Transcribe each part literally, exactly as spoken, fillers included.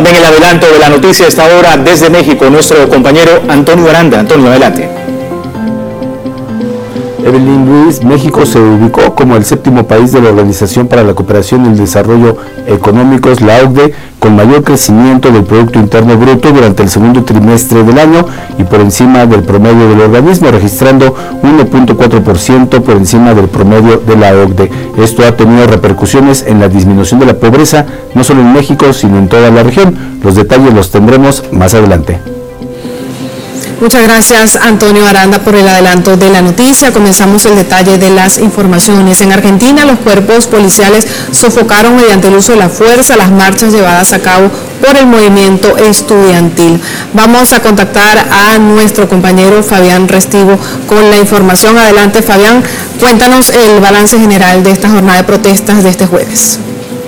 también el adelanto de la noticia a esta hora desde México, nuestro compañero Antonio Aranda. Antonio, adelante. Evelyn Luis, México se ubicó como el séptimo país de la Organización para la Cooperación y el Desarrollo Económicos, la O C D E, con mayor crecimiento del Producto Interno Bruto durante el segundo trimestre del año y por encima del promedio del organismo, registrando uno punto cuatro por ciento por encima del promedio de la O C D E. Esto ha tenido repercusiones en la disminución de la pobreza, no solo en México, sino en toda la región. Los detalles los tendremos más adelante. Muchas gracias, Antonio Aranda, por el adelanto de la noticia. Comenzamos el detalle de las informaciones. En Argentina, los cuerpos policiales sofocaron mediante el uso de la fuerza las marchas llevadas a cabo por el movimiento estudiantil. Vamos a contactar a nuestro compañero Fabián Restivo con la información. Adelante, Fabián, cuéntanos el balance general de esta jornada de protestas de este jueves.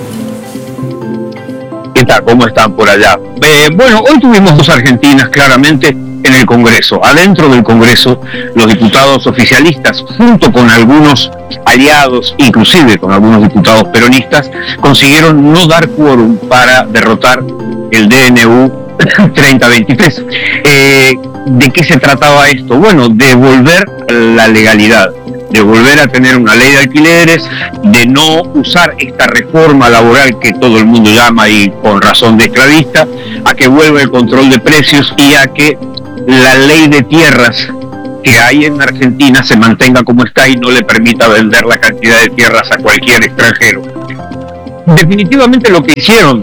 ¿Qué tal? ¿Cómo están por allá? Eh, bueno, hoy tuvimos dos Argentinas claramente en el Congreso. Adentro del Congreso, los diputados oficialistas, junto con algunos aliados, inclusive con algunos diputados peronistas, consiguieron no dar quórum para derrotar el D N U treinta veintitrés. Eh, ¿De qué se trataba esto? Bueno, de volver a la legalidad, de volver a tener una ley de alquileres, de no usar esta reforma laboral que todo el mundo llama y con razón de esclavista, a que vuelva el control de precios y a que la ley de tierras que hay en Argentina se mantenga como está y no le permita vender la cantidad de tierras a cualquier extranjero. Definitivamente lo que hicieron,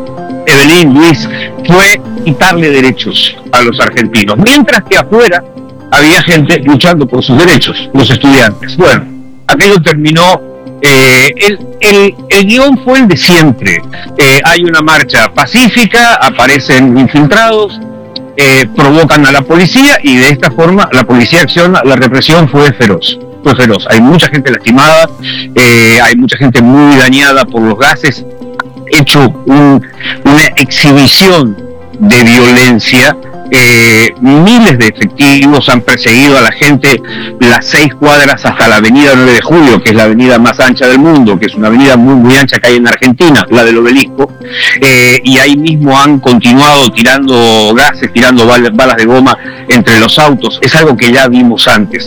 Evelyn, Luis, fue quitarle derechos a los argentinos, mientras que afuera había gente luchando por sus derechos, los estudiantes. Bueno, aquello terminó, eh, el, el, el guión fue el de siempre. Eh, hay una marcha pacífica, aparecen infiltrados, eh, provocan a la policía y de esta forma la policía acciona, la represión fue feroz. Fue feroz. Hay mucha gente lastimada, eh, hay mucha gente muy dañada por los gases, hecho un, una exhibición de violencia. Eh, miles de efectivos han perseguido a la gente las seis cuadras hasta la avenida nueve de julio, que es la avenida más ancha del mundo, que es una avenida muy muy ancha que hay en Argentina, la del Obelisco, eh, y ahí mismo han continuado tirando gases, tirando bal balas de goma entre los autos. Es algo que ya vimos antes.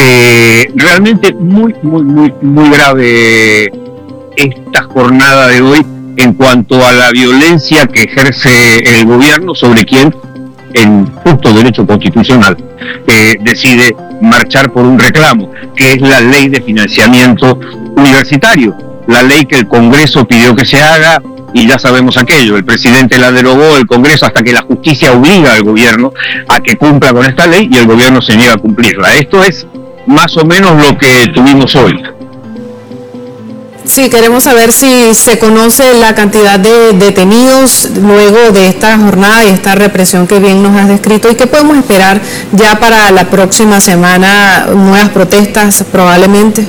Eh, realmente muy muy muy muy grave esta jornada de hoy en cuanto a la violencia que ejerce el gobierno sobre quien en justo derecho constitucional eh, decide marchar por un reclamo, que es la ley de financiamiento universitario, la ley que el Congreso pidió que se haga y ya sabemos aquello, el presidente la derogó, el Congreso, hasta que la justicia obliga al gobierno a que cumpla con esta ley y el gobierno se niega a cumplirla. Esto es más o menos lo que tuvimos hoy. Sí, queremos saber si se conoce la cantidad de detenidos luego de esta jornada y esta represión que bien nos has descrito y qué podemos esperar ya para la próxima semana, nuevas protestas probablemente.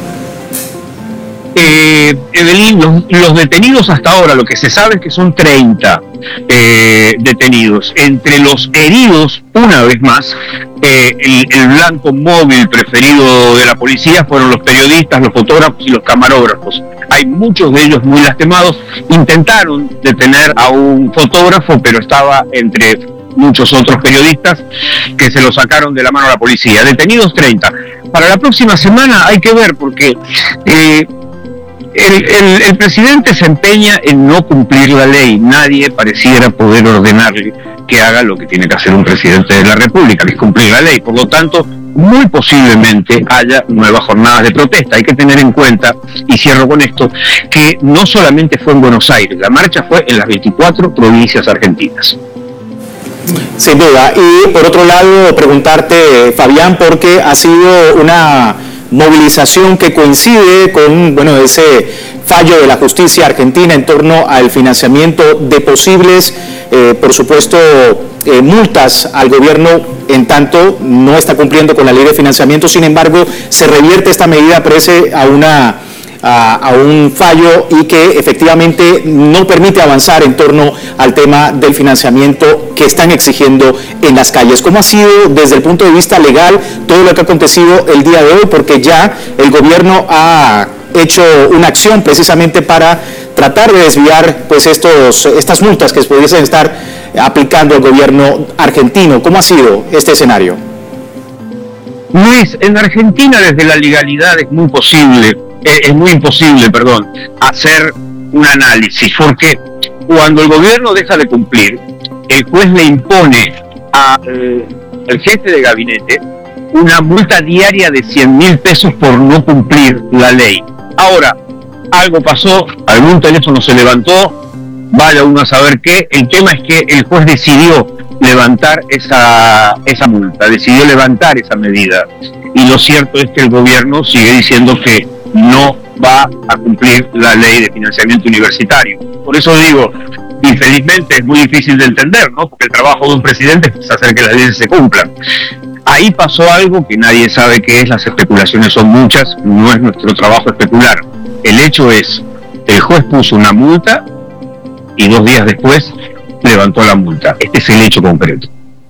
Eh, Evelyn, los, los detenidos hasta ahora, lo que se sabe es que son treinta eh, detenidos. Entre los heridos, una vez más, eh, el, el blanco móvil preferido de la policía fueron los periodistas, los fotógrafos y los camarógrafos. Hay muchos de ellos muy lastimados. Intentaron detener a un fotógrafo, pero estaba entre muchos otros periodistas que se lo sacaron de la mano a la policía. Detenidos treinta. Para la próxima semana hay que ver porque... Eh, El, el, el presidente se empeña en no cumplir la ley. Nadie pareciera poder ordenarle que haga lo que tiene que hacer un presidente de la República, que es cumplir la ley. Por lo tanto, muy posiblemente haya nuevas jornadas de protesta. Hay que tener en cuenta, y cierro con esto, que no solamente fue en Buenos Aires, la marcha fue en las veinticuatro provincias argentinas. Sin duda. Y por otro lado, preguntarte, Fabián, porque ha sido una movilización que coincide con, bueno, ese fallo de la justicia argentina en torno al financiamiento de posibles, eh, por supuesto, eh, multas al gobierno en tanto no está cumpliendo con la ley de financiamiento. Sin embargo, se revierte esta medida, parece, a una A, a un fallo y que efectivamente no permite avanzar en torno al tema del financiamiento que están exigiendo en las calles. ¿Cómo ha sido desde el punto de vista legal todo lo que ha acontecido el día de hoy? Porque ya el gobierno ha hecho una acción precisamente para tratar de desviar pues estos, estas multas que pudiesen estar aplicando el gobierno argentino. ¿Cómo ha sido este escenario? Luis, en Argentina desde la legalidad es muy posible, eh, es muy imposible, perdón, hacer un análisis, porque cuando el gobierno deja de cumplir, el juez le impone al jefe de gabinete una multa diaria de cien mil pesos por no cumplir la ley. Ahora, algo pasó, algún teléfono se levantó, vaya uno a saber qué. El tema es que el juez decidió levantar esa, esa multa, decidió levantar esa medida. Y lo cierto es que el gobierno sigue diciendo que no va a cumplir la ley de financiamiento universitario. Por eso digo, infelizmente es muy difícil de entender, ¿no? Porque el trabajo de un presidente es hacer que las leyes se cumplan. Ahí pasó algo que nadie sabe qué es, las especulaciones son muchas, no es nuestro trabajo especular. El hecho es, el juez puso una multa y dos días después levantó la multa. Este es el hecho concreto.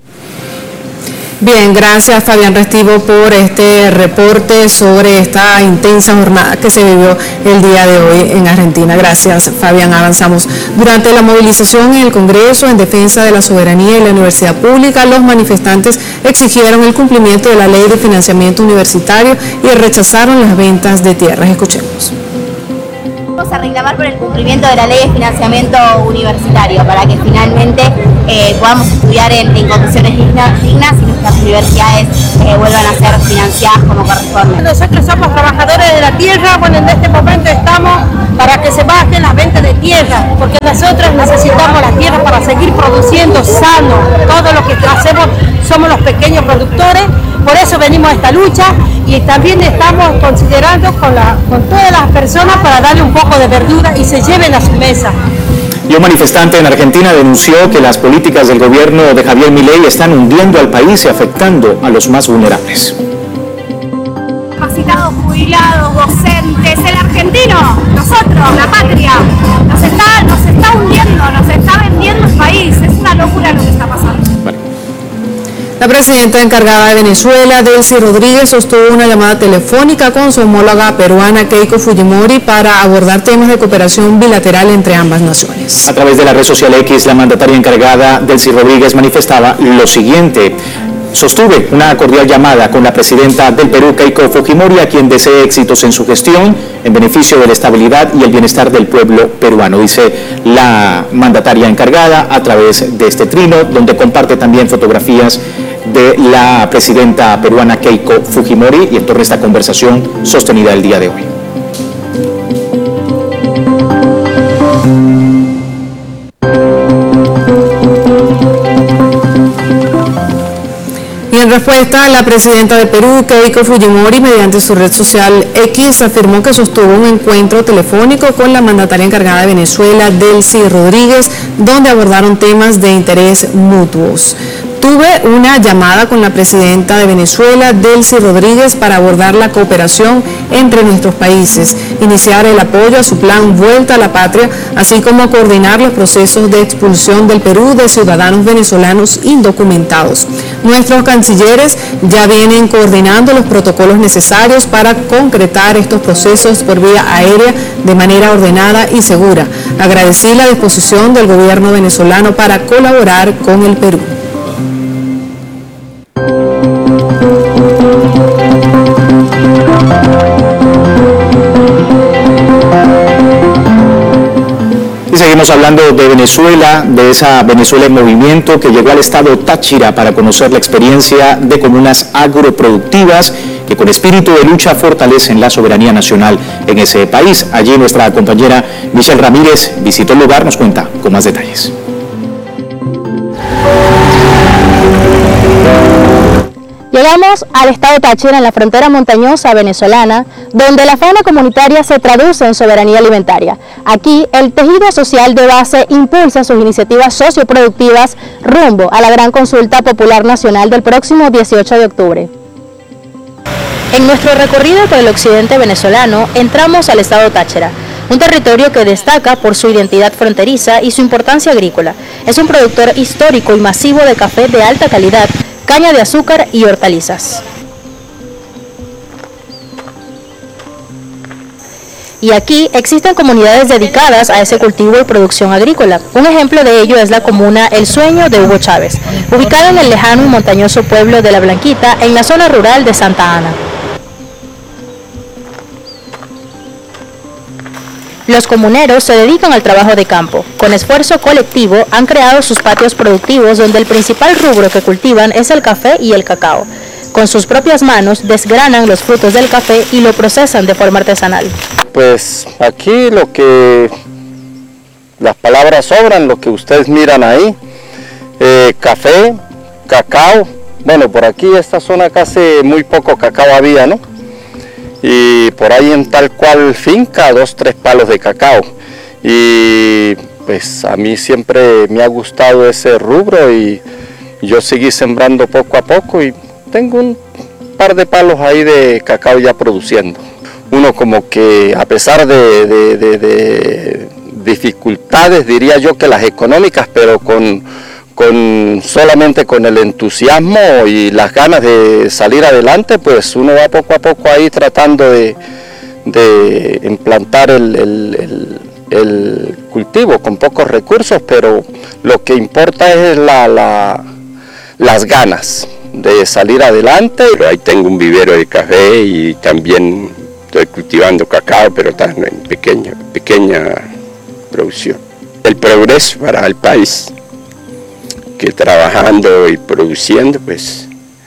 Bien, gracias Fabián Restivo por este reporte sobre esta intensa jornada que se vivió el día de hoy en Argentina. Gracias, Fabián. Avanzamos. Durante la movilización en el Congreso en defensa de la soberanía y la universidad pública, los manifestantes exigieron el cumplimiento de la ley de financiamiento universitario y rechazaron las ventas de tierras. Escuchemos. Vamos a reclamar por el cumplimiento de la ley de financiamiento universitario para que finalmente eh, podamos estudiar en, en condiciones dignas, dignas y nuestras universidades eh, vuelvan a ser financiadas como corresponde. Nosotros somos trabajadores de la tierra, bueno, en este momento estamos para que se bajen las ventas de tierra, porque nosotros necesitamos la tierra para seguir produciendo sano. Todo lo que hacemos somos los pequeños productores, por eso venimos a esta lucha y también estamos considerando con, la, con todas las personas para darle un poco de verdura y se lleven a su mesa. Y un manifestante en Argentina denunció que las políticas del gobierno de Javier Milei están hundiendo al país y afectando a los más vulnerables. Capacitados, jubilados, docentes, el argentino, nosotros, la patria, nos está, nos está hundiendo, nos está vendiendo el país. Es una locura lo que está pasando. Vale. La presidenta encargada de Venezuela, Delcy Rodríguez, sostuvo una llamada telefónica con su homóloga peruana Keiko Fujimori para abordar temas de cooperación bilateral entre ambas naciones. A través de la red social X, la mandataria encargada, Delcy Rodríguez, manifestaba lo siguiente. Sostuve una cordial llamada con la presidenta del Perú, Keiko Fujimori, a quien desee éxitos en su gestión en beneficio de la estabilidad y el bienestar del pueblo peruano, dice la mandataria encargada a través de este trino, donde comparte también fotografías de la presidenta peruana Keiko Fujimori y en torno a esta conversación sostenida el día de hoy. Y en respuesta, la presidenta de Perú, Keiko Fujimori, mediante su red social X, afirmó que sostuvo un encuentro telefónico con la mandataria encargada de Venezuela, Delcy Rodríguez, donde abordaron temas de interés mutuos. Tuve una llamada con la presidenta de Venezuela, Delcy Rodríguez, para abordar la cooperación entre nuestros países, iniciar el apoyo a su plan Vuelta a la Patria, así como coordinar los procesos de expulsión del Perú de ciudadanos venezolanos indocumentados. Nuestros cancilleres ya vienen coordinando los protocolos necesarios para concretar estos procesos por vía aérea de manera ordenada y segura. Agradecí la disposición del gobierno venezolano para colaborar con el Perú. Y seguimos hablando de Venezuela, de esa Venezuela en movimiento que llegó al estado Táchira para conocer la experiencia de comunas agroproductivas que con espíritu de lucha fortalecen la soberanía nacional en ese país. Allí nuestra compañera Michelle Ramírez visitó el lugar, nos cuenta con más detalles. Llegamos al estado Táchira, en la frontera montañosa venezolana, donde la fauna comunitaria se traduce en soberanía alimentaria. Aquí, el tejido social de base impulsa sus iniciativas socioproductivas rumbo a la gran consulta popular nacional del próximo dieciocho de octubre. En nuestro recorrido por el occidente venezolano, entramos al estado Táchira, un territorio que destaca por su identidad fronteriza y su importancia agrícola. Es un productor histórico y masivo de café de alta calidad, caña de azúcar y hortalizas. Y aquí existen comunidades dedicadas a ese cultivo y producción agrícola. Un ejemplo de ello es la comuna El Sueño de Hugo Chávez, ubicada en el lejano y montañoso pueblo de La Blanquita, en la zona rural de Santa Ana. Los comuneros se dedican al trabajo de campo. Con esfuerzo colectivo han creado sus patios productivos donde el principal rubro que cultivan es el café y el cacao. Con sus propias manos desgranan los frutos del café y lo procesan de forma artesanal. Pues aquí lo que las palabras sobran, lo que ustedes miran ahí, eh, café, cacao. Bueno, por aquí esta zona casi muy poco cacao había, ¿no? Y por ahí en tal cual finca, dos, tres palos de cacao. Y pues a mí siempre me ha gustado ese rubro y yo seguí sembrando poco a poco y tengo un par de palos ahí de cacao ya produciendo. Uno como que a pesar de, de, de, de dificultades, diría yo que las económicas, pero con, con solamente con el entusiasmo y las ganas de salir adelante, pues uno va poco a poco ahí tratando de, de implantar el, el, el, el cultivo con pocos recursos, pero lo que importa es la, la, las ganas de salir adelante. Pero ahí tengo un vivero de café y también estoy cultivando cacao, pero está en pequeña, pequeña producción. El progreso para el país, que trabajando y produciendo, pues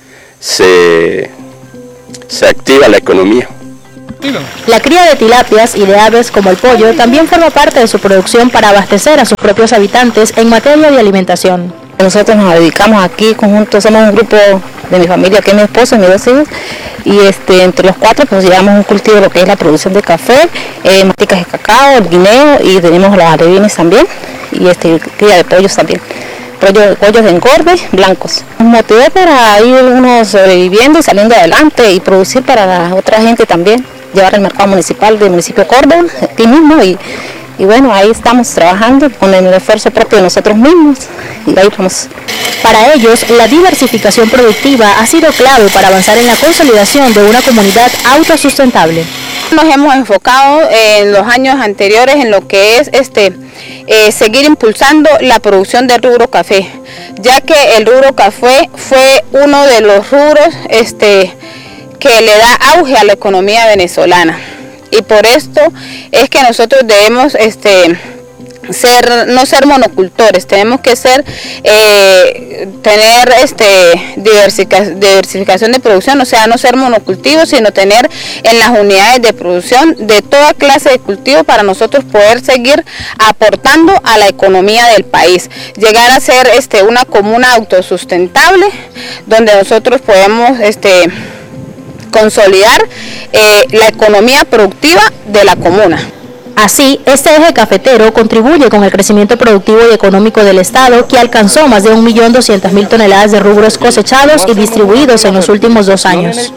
se, se activa la economía. La cría de tilapias y de aves como el pollo también forma parte de su producción para abastecer a sus propios habitantes en materia de alimentación. Nosotros nos dedicamos aquí conjunto, somos un grupo de mi familia, que es mi esposo y mis dos hijos, y este, entre los cuatro pues llevamos un cultivo de lo que es la producción de café, eh, maticas de cacao, el guineo, y tenemos los alevines también, y este, cría de pollos también. Pollo, pollos de engorde blancos. Nos motivé para ir uno sobreviviendo y saliendo adelante y producir para la otra gente también, llevar al mercado municipal del municipio de Córdoba, aquí mismo, y, y bueno, ahí estamos trabajando con el esfuerzo propio de nosotros mismos y ahí vamos. Para ellos, la diversificación productiva ha sido clave para avanzar en la consolidación de una comunidad autosustentable. Nos hemos enfocado en los años anteriores en lo que es este eh, seguir impulsando la producción del rubro café, ya que el rubro café fue uno de los rubros este, que le da auge a la economía venezolana, y por esto es que nosotros debemos este, ser, no ser monocultores, tenemos que ser eh, tener este, diversificación, diversificación de producción, o sea, no ser monocultivos, sino tener en las unidades de producción de toda clase de cultivo para nosotros poder seguir aportando a la economía del país, llegar a ser este, una comuna autosustentable, donde nosotros podemos este, consolidar eh, la economía productiva de la comuna. Así, este eje cafetero contribuye con el crecimiento productivo y económico del Estado, que alcanzó más de un millón doscientas mil toneladas de rubros cosechados y distribuidos en los últimos dos años.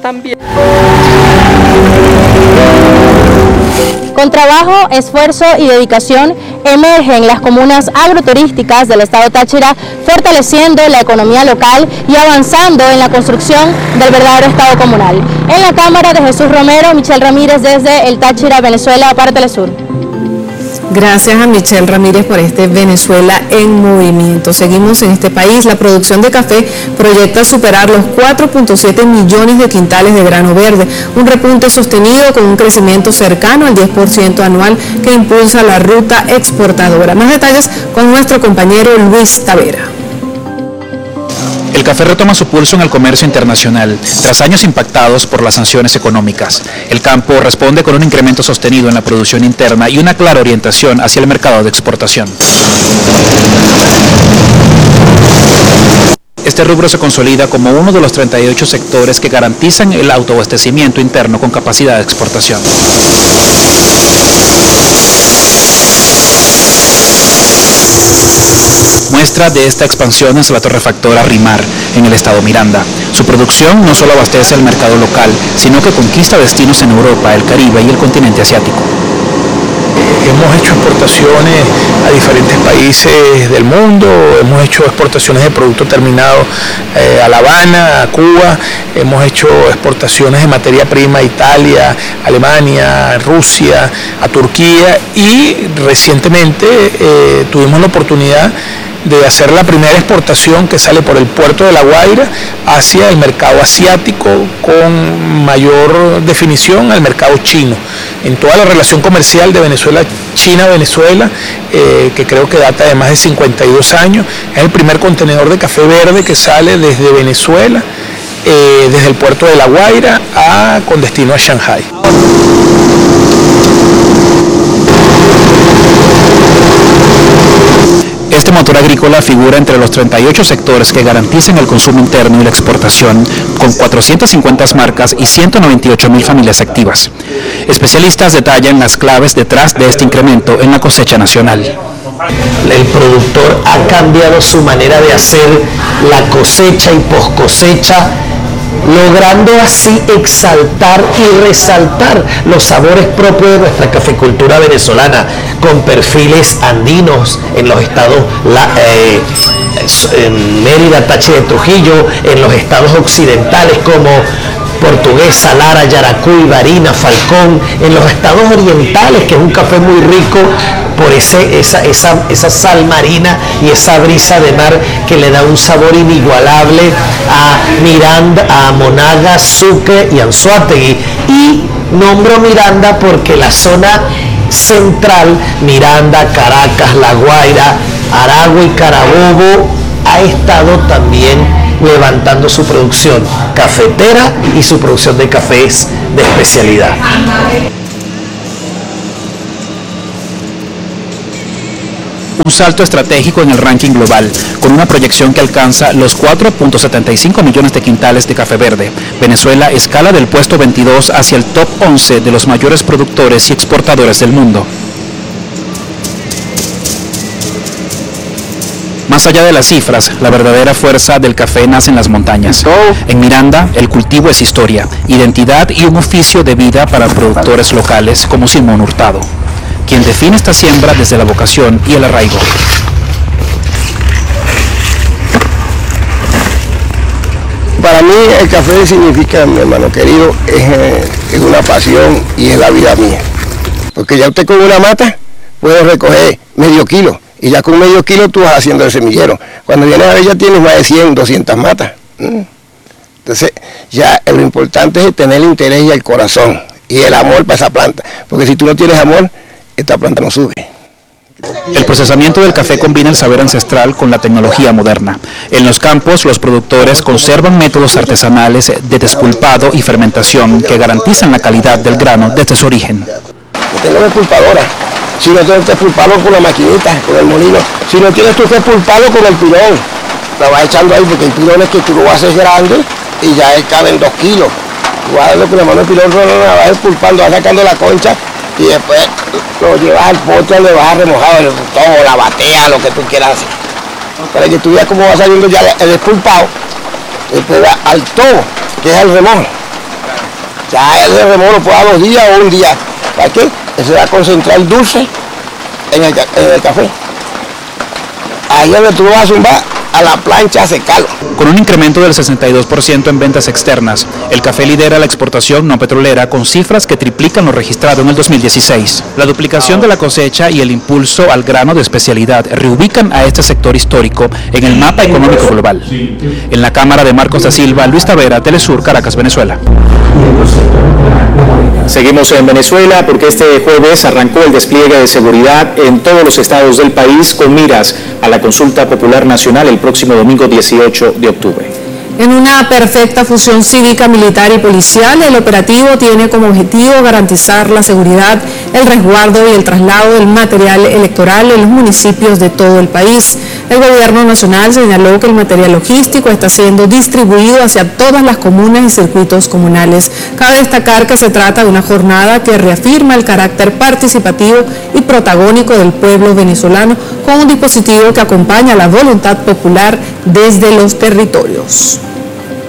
Con trabajo, esfuerzo y dedicación emergen las comunas agroturísticas del estado Táchira, fortaleciendo la economía local y avanzando en la construcción del verdadero estado comunal. En la cámara de Jesús Romero, Michelle Ramírez desde el Táchira, Venezuela, para Telesur. Gracias a Michelle Ramírez por este Venezuela en movimiento. Seguimos en este país. La producción de café proyecta superar los cuatro punto siete millones de quintales de grano verde, un repunte sostenido con un crecimiento cercano al diez por ciento anual que impulsa la ruta exportadora. Más detalles con nuestro compañero Luis Tavera. El café retoma su pulso en el comercio internacional, tras años impactados por las sanciones económicas. El campo responde con un incremento sostenido en la producción interna y una clara orientación hacia el mercado de exportación. Este rubro se consolida como uno de los treinta y ocho sectores que garantizan el autoabastecimiento interno con capacidad de exportación. Muestra de esta expansión es la torrefactora Rimar, en el estado Miranda. Su producción no solo abastece al mercado local, sino que conquista destinos en Europa, el Caribe y el continente asiático. hemos hecho exportaciones a diferentes países del mundo, hemos hecho exportaciones de productos terminados eh, a La Habana, a Cuba, hemos hecho exportaciones de materia prima a Italia, Alemania, Rusia, a Turquía, y recientemente eh, tuvimos la oportunidad de hacer la primera exportación que sale por el puerto de La Guaira hacia el mercado asiático, con mayor definición al mercado chino. En toda la relación comercial de Venezuela, China-Venezuela, eh, que creo que data de más de cincuenta y dos años, es el primer contenedor de café verde que sale desde Venezuela, eh, desde el puerto de La Guaira a, con destino a Shanghái. Este motor agrícola figura entre los treinta y ocho sectores que garantizan el consumo interno y la exportación, con cuatrocientas cincuenta marcas y ciento noventa y ocho mil familias activas. Especialistas detallan las claves detrás de este incremento en la cosecha nacional. El productor ha cambiado su manera de hacer la cosecha y post cosecha, logrando así exaltar y resaltar los sabores propios de nuestra cafecultura venezolana, con perfiles andinos en los estados la, eh, en Mérida, Táchira y Trujillo, en los estados occidentales como Portuguesa, Lara, Yaracuy, Barinas, Falcón, en los estados orientales, que es un café muy rico por ese, esa, esa, esa sal marina y esa brisa de mar que le da un sabor inigualable a Miranda, a Monaga, Sucre y Anzoátegui. Y nombro Miranda porque la zona central, Miranda, Caracas, La Guaira, Aragua y Carabobo, ha estado también levantando su producción cafetera y su producción de cafés de especialidad. Un salto estratégico en el ranking global, con una proyección que alcanza los cuatro punto setenta y cinco millones de quintales de café verde. Venezuela escala del puesto veintidós hacia el top once de los mayores productores y exportadores del mundo. Más allá de las cifras, la verdadera fuerza del café nace en las montañas. En Miranda, el cultivo es historia, identidad y un oficio de vida para productores locales como Simón Hurtado, quien define esta siembra desde la vocación y el arraigo. Para mí el café significa, mi hermano querido, es, es una pasión y es la vida mía. Porque ya usted con una mata puede recoger medio kilo. Y ya con medio kilo tú vas haciendo el semillero. Cuando vienes a ver ya tienes más de cien, doscientas matas. Entonces ya lo importante es tener el interés y el corazón y el amor para esa planta. Porque si tú no tienes amor, esta planta no sube. El procesamiento del café combina el saber ancestral con la tecnología moderna. En los campos, los productores conservan métodos artesanales de despulpado y fermentación que garantizan la calidad del grano desde su origen. Tengo despulpadora. Si no tienes que expulparlo con la maquinita, con el molino. Si no tienes tú que expulparlo con el pilón, lo vas echando ahí porque el pilón es que tú lo haces grande y ya él cabe en dos kilos. Tú vas a darle con la mano el pilón, no, no, no, vas expulpando, vas sacando la concha y después lo llevas al pote, le vas a remojar el todo, la batea, lo que tú quieras hacer. Para que tú veas cómo va saliendo ya el expulpado, después va al todo, que es el remojo. Ya el remojo lo puede dar dos días o un día. ¿Para qué? Se va a concentrar el dulce en el, en el café. Ahí es donde tú lo vas a zumbar a la plancha a secarlo. Con un incremento del sesenta y dos por ciento en ventas externas, el café lidera la exportación no petrolera con cifras que triplican lo registrado en el dos mil dieciséis. La duplicación de la cosecha y el impulso al grano de especialidad reubican a este sector histórico en el mapa económico global. En la cámara de Marcos da Silva, Luis Tavera, Telesur, Caracas, Venezuela. Seguimos en Venezuela porque este jueves arrancó el despliegue de seguridad en todos los estados del país con miras a la consulta popular nacional el próximo domingo dieciocho de octubre. En una perfecta fusión cívica, militar y policial, el operativo tiene como objetivo garantizar la seguridad, el resguardo y el traslado del material electoral en los municipios de todo el país. El gobierno nacional señaló que el material logístico está siendo distribuido hacia todas las comunas y circuitos comunales. Cabe destacar que se trata de una jornada que reafirma el carácter participativo y protagónico del pueblo venezolano con un dispositivo que acompaña la voluntad popular desde los territorios.